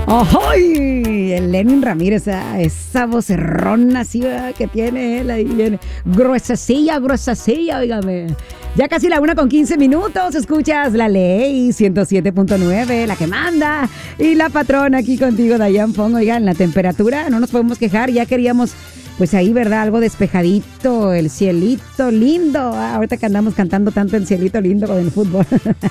¡Ay! El Lenin Ramírez, esa vocerrona así que tiene él ahí bien gruesacilla, óigame. Ya casi la 1:15, escuchas La Ley 107.9, la que manda. Y la patrona aquí contigo, Dayan Fong. Oigan, la temperatura, no nos podemos quejar, ya queríamos... Pues ahí, ¿verdad? Algo despejadito, el cielito lindo. Ahorita que andamos cantando tanto el cielito lindo con el fútbol.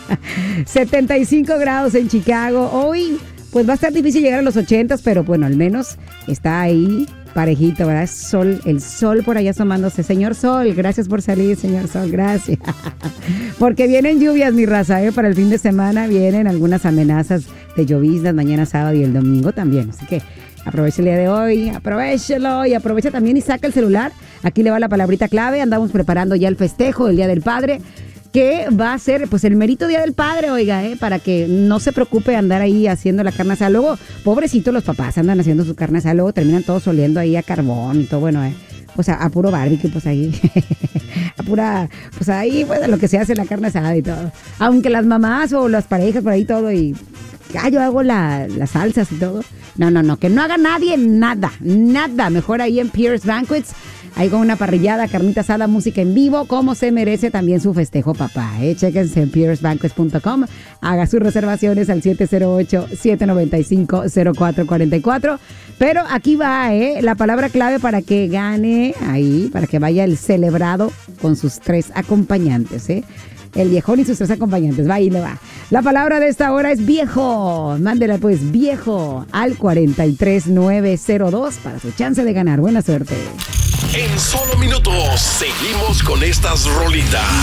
75 grados en Chicago. Hoy, pues va a estar difícil llegar a los 80, pero bueno, al menos está ahí parejito, ¿verdad? Sol, el sol por allá asomándose. Señor Sol, gracias por salir, señor Sol, gracias. Porque vienen lluvias, mi raza, para el fin de semana vienen algunas amenazas de lloviznas mañana sábado y el domingo también. Así que aproveche el día de hoy, aprovechelo y aprovecha también y saca el celular. Aquí le va la palabrita clave. Andamos preparando ya el festejo del Día del Padre, que va a ser pues el merito Día del Padre, oiga, para que no se preocupe andar ahí haciendo la carne asada. Luego, pobrecitos los papás andan haciendo su carne asada, luego terminan todos oliendo ahí a carbón y todo, bueno, pues a puro barbecue, pues ahí, a pura, pues ahí, pues a lo que se hace la carne asada y todo. Aunque las mamás o las parejas por ahí todo y... yo hago las salsas y todo. No, que no haga nadie nada. Mejor ahí en Pierce Banquets, ahí con una parrillada, carnita asada, música en vivo, como se merece también su festejo, papá. Chéquense en piercebanquets.com, haga sus reservaciones al 708-795-0444. Pero aquí va, la palabra clave para que gane ahí, para que vaya el celebrado con sus 3 acompañantes, El viejón y sus 3 acompañantes. Va, ahí le va. La palabra de esta hora es viejo. Mándela pues viejo al 43902 para su chance de ganar. Buena suerte. En solo minutos seguimos con estas rolitas.